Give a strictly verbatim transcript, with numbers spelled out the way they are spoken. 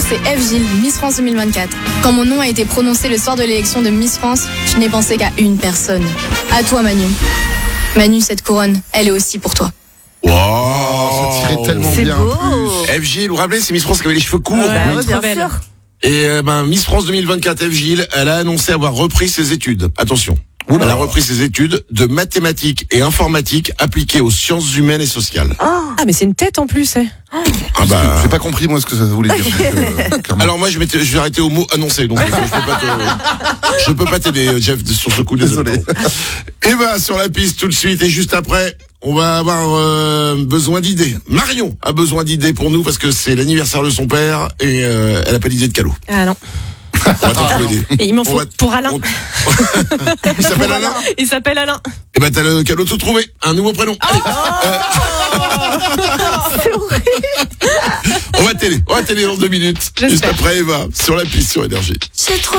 c'est Eve Gilles, Miss France deux mille vingt-quatre. Quand mon nom a été prononcé le soir de l'élection de Miss France, je n'ai pensé qu'à une personne. À toi, Manu. Manu, cette couronne, elle est aussi pour toi. Wow, ça tirait tellement C'est bien. beau. Eve Gilles, vous vous rappelez, c'est Miss France qui avait les cheveux courts. Bah Oui. ouais, bien sûr. Et euh, ben Miss France deux mille vingt-quatre, Eve Gilles, elle a annoncé avoir repris ses études. Attention. Elle a repris ses études de mathématiques et informatique appliquées aux sciences humaines et sociales. Ah, mais c'est une tête en plus, hein. Ah bah. J'ai pas compris moi ce que ça voulait dire. euh, clairement. Alors moi je m'étais, je vais arrêter au mot annoncé, donc euh, je peux pas te, je peux pas t'aider, Jeff, sur ce coup. Désolé. Et ben sur la piste tout de suite et juste après, on va avoir euh, besoin d'idées. Marion a besoin d'idées pour nous parce que c'est l'anniversaire de son père et euh, elle a pas d'idée de cadeau. Ah non. On va t'en trouver des. Et il m'en On faut va- pour Alain. on- Il s'appelle Alain. Il s'appelle Alain. Et ben t'as le cadeau tout trouvé, un nouveau prénom. Allez. C'est horrible. On va télé, on va télé dans deux minutes. J'espère. Juste après Eva sur la piste sur Énergie. C'est trop